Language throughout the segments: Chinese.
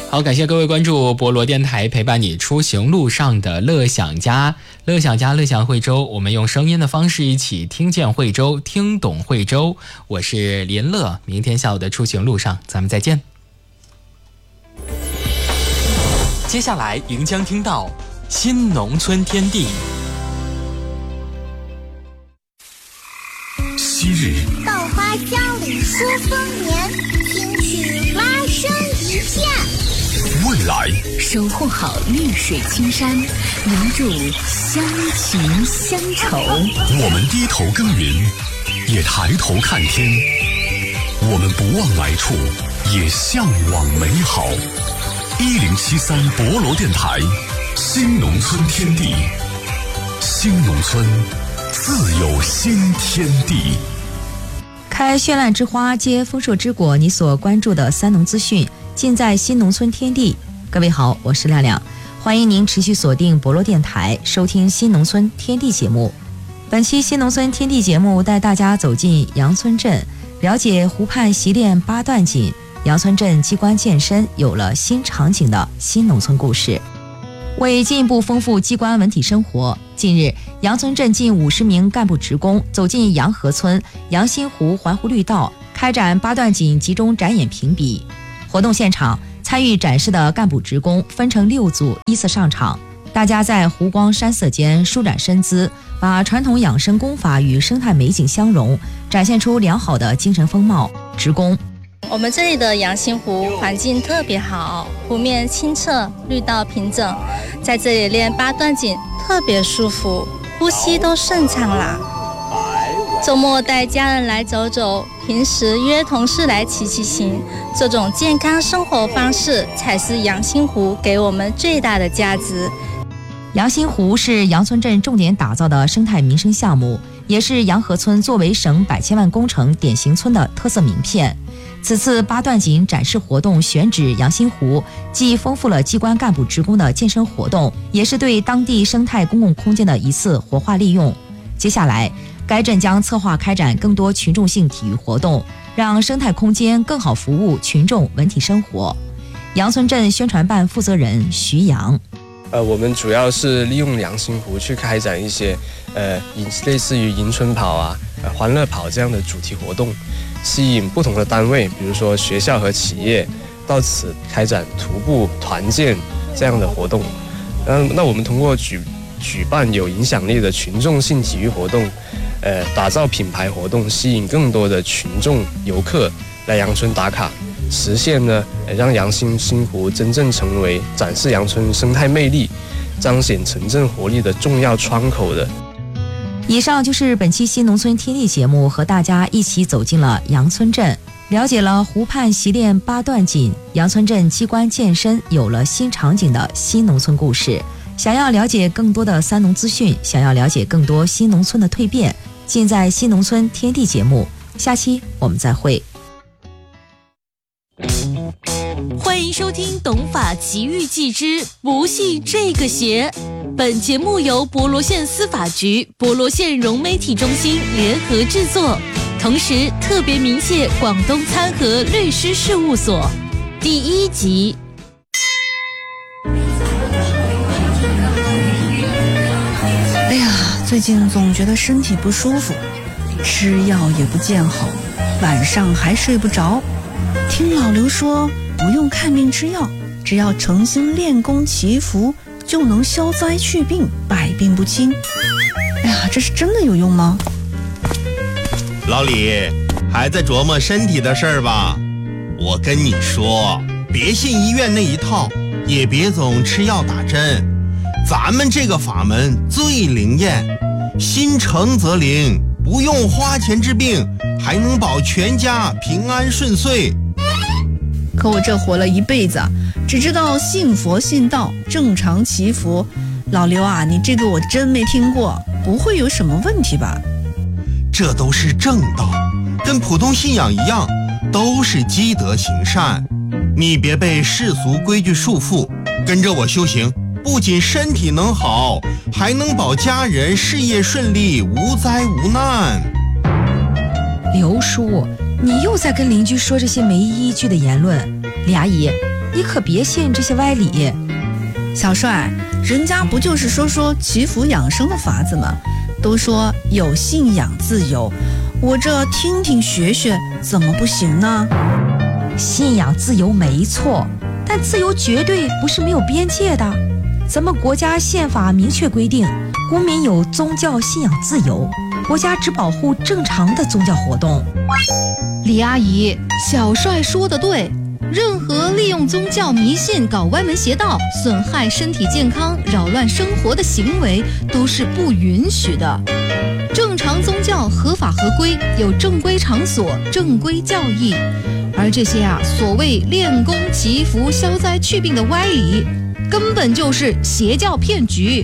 好，感谢各位关注博罗电台，陪伴你出行路上的乐享家，乐享家，乐享惠州。我们用声音的方式一起听见惠州，听懂惠州。我是林乐，明天下午的出行路上咱们再见。接下来您将听到新农村天地。 昔日稻花香里说丰年，听取蛙声一片。 未来守护好绿水青山，留住乡情乡愁。 我们低头耕耘，也抬头看天；我们不忘来处，也向往美好。1073博罗电台，新农村天地，新农村自有新天地。 开绚烂之花，结丰硕之果，你所关注的三农资讯尽在新农村天地。各位好，我是亮亮，欢迎您持续锁定博罗电台，收听新农村天地节目。本期新农村天地节目带大家走进杨村镇，了解湖畔习练八段锦，杨村镇机关健身有了新场景的新农村故事。为进一步丰富机关文体生活，近日杨村镇近50名干部职工走进杨河村杨新湖环湖绿道，开展八段锦集中展演评比。活动现场，参与展示的干部职工分成6组依次上场，大家在湖光山色间舒展身姿，把传统养生功法与生态美景相融，展现出良好的精神风貌。职工： 我们这里的杨新湖环境特别好，湖面清澈，绿道平整，在这里练八段锦特别舒服，呼吸都顺畅啦。周末带家人来走走，平时约同事来骑骑行，这种健康生活方式才是杨新湖给我们最大的价值。 杨新湖是杨村镇重点打造的生态民生项目，也是杨河村作为省100千万工程典型村的特色名片。此次八段锦展示活动选址杨新湖，既丰富了机关干部职工的健身活动，也是对当地生态公共空间的一次活化利用。接下来，该镇将策划开展更多群众性体育活动，让生态空间更好服务群众文体生活。杨村镇宣传办负责人徐阳： 我们主要是利用杨新湖去开展一些类似于迎春跑啊、欢乐跑这样的主题活动，吸引不同的单位，比如说学校和企业到此开展徒步团建这样的活动。那我们通过举办有影响力的群众性体育活动，打造品牌活动，吸引更多的群众游客来杨村打卡，实现呢让杨新湖真正成为展示杨村生态魅力、彰显城镇活力的重要窗口的。 以上就是本期新农村天地节目，和大家一起走进了杨村镇，了解了湖畔习练八段锦，杨村镇机关健身有了新场景的新农村故事。想要了解更多的三农资讯，想要了解更多新农村的蜕变，尽在新农村天地节目。下期我们再会。 欢迎收听《懂法奇遇记之不信这个邪》。本节目由博罗县司法局、博罗县融媒体中心联合制作，同时特别鸣谢广东参合律师事务所。第1集。 哎呀，最近总觉得身体不舒服，吃药也不见好，晚上还睡不着。听老刘说，不用看病吃药，只要诚心练功祈福，就能消灾去病，百病不侵。哎呀，这是真的有用吗？ 老李，还在琢磨身体的事儿吧？我跟你说，别信医院那一套，也别总吃药打针。咱们这个法门最灵验，心诚则灵，不用花钱治病，还能保全家平安顺遂。 可我这活了一辈子，只知道信佛信道，正常祈福。老刘啊，你这个我真没听过，不会有什么问题吧？ 这都是正道，跟普通信仰一样，都是积德行善。你别被世俗规矩束缚，跟着我修行，不仅身体能好，还能保家人事业顺利，无灾无难。 刘叔，你又在跟邻居说这些没依据的言论。李阿姨，你你可别信这些歪理。 小帅，人家不就是说祈福养生的法子吗？都说有信仰自由，我这听听学学，怎么不行呢？ 信仰自由没错，但自由绝对不是没有边界的。咱们国家宪法明确规定，公民有宗教信仰自由，国家只保护正常的宗教活动。 李阿姨，小帅说得对，任何利用宗教迷信搞歪门邪道、损害身体健康、扰乱生活的行为都是不允许的。正常宗教合法合规，有正规场所、正规教义，而这些所谓练功祈福、消灾去病的歪理，根本就是邪教骗局。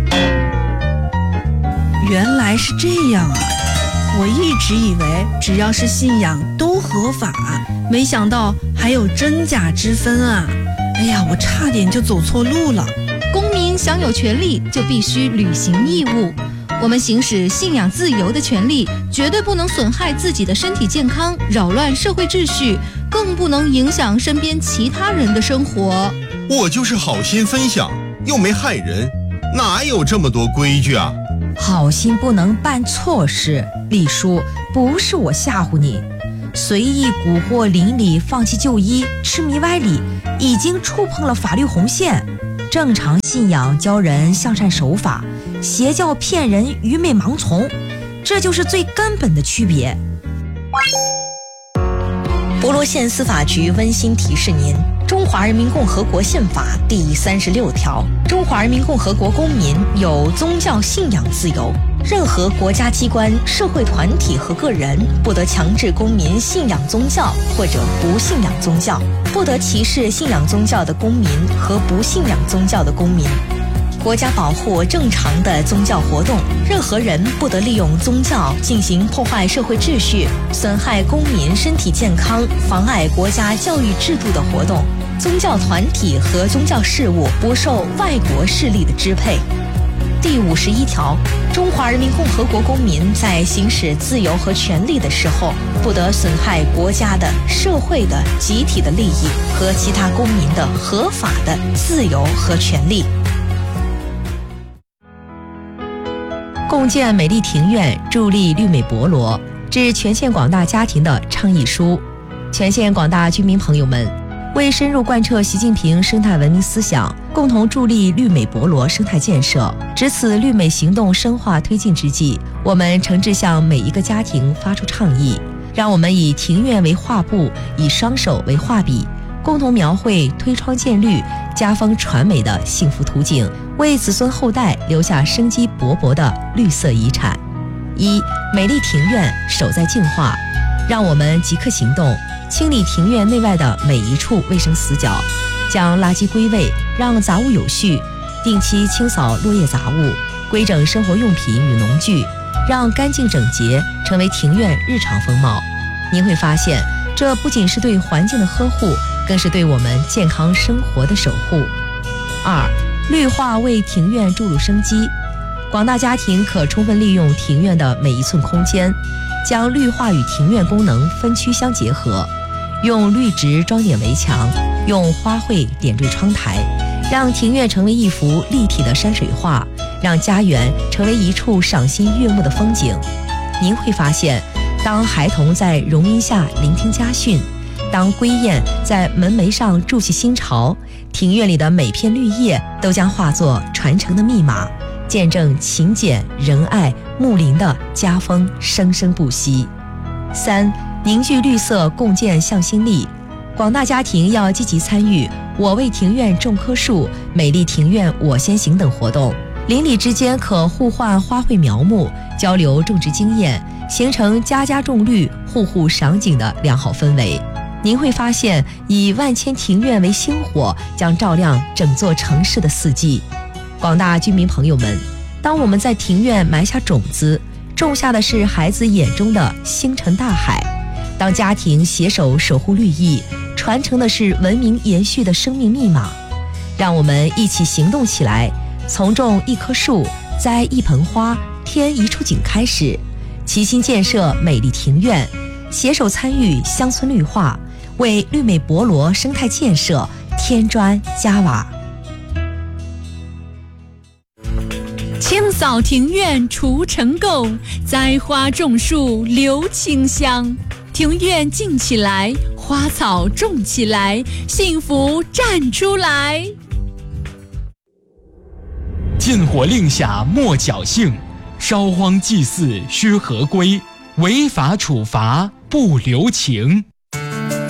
原来是这样啊！我一直以为只要是信仰都合法，没想到还有真假之分啊！哎呀，我差点就走错路了。 公民享有权利，就必须履行义务。我们行使信仰自由的权利，绝对不能损害自己的身体健康，扰乱社会秩序，更不能影响身边其他人的生活。 我就是好心分享，又没害人，哪有这么多规矩啊？ 好心不能办错事，李叔，不是我吓唬你。随意蛊惑邻里、放弃就医、痴迷歪理，已经触碰了法律红线。正常信仰教人向善守法，邪教骗人愚昧盲从，这就是最根本的区别。 博罗县司法局温馨提示您：中华人民共和国宪法第36条，中华人民共和国公民有宗教信仰自由，任何国家机关、社会团体和个人不得强制公民信仰宗教或者不信仰宗教，不得歧视信仰宗教的公民和不信仰宗教的公民。国家保护正常的宗教活动，任何人不得利用宗教进行破坏社会秩序、损害公民身体健康、妨碍国家教育制度的活动。宗教团体和宗教事务不受外国势力的支配。第51条，中华人民共和国公民在行使自由和权利的时候，不得损害国家的、社会的、集体的利益和其他公民的合法的自由和权利。 共建美丽庭院，助力绿美博罗，致全县广大家庭的倡议书。全县广大居民朋友们，为深入贯彻习近平生态文明思想，共同助力绿美博罗生态建设，值此绿美行动深化推进之际，我们诚挚向每一个家庭发出倡议，让我们以庭院为画布，以双手为画笔，共同描绘推窗见绿、家风传美的幸福图景，为子孙后代留下生机勃勃的绿色遗产。一、美丽庭院，守在净化，让我们即刻行动，清理庭院内外的每一处卫生死角，将垃圾归位，让杂物有序，定期清扫落叶杂物，规整生活用品与农具，让干净整洁成为庭院日常风貌。您会发现，这不仅是对环境的呵护，更是对我们健康生活的守护。二、绿化为庭院注入生机，广大家庭可充分利用庭院的每一寸空间，将绿化与庭院功能分区相结合，用绿植装点围墙，用花卉点缀窗台，让庭院成为一幅立体的山水画，让家园成为一处赏心悦目的风景。您会发现，当孩童在榕荫下聆听家训，当归雁在门楣上筑起新巢，庭院里的每片绿叶都将化作传承的密码，见证勤俭仁爱睦邻的家风生生不息。三、凝聚绿色，共建向心力，广大家庭要积极参与我为庭院种棵树、美丽庭院我先行等活动，邻里之间可互换花卉苗木，交流种植经验，形成家家种绿、户户赏景的良好氛围。您会发现，以万千庭院为星火，将照亮整座城市的四季。广大居民朋友们，当我们在庭院埋下种子，种下的是孩子眼中的星辰大海；当家庭携手守护绿意，传承的是文明延续的生命密码。让我们一起行动起来，从种一棵树、栽一盆花、添一处景开始，齐心建设美丽庭院，携手参与乡村绿化，为绿美博罗生态建设添砖加瓦。 清扫庭院除尘垢，栽花种树留清香。庭院静起来，花草种起来，幸福站出来。 禁火令下莫侥幸，烧荒祭祀须合规，违法处罚不留情。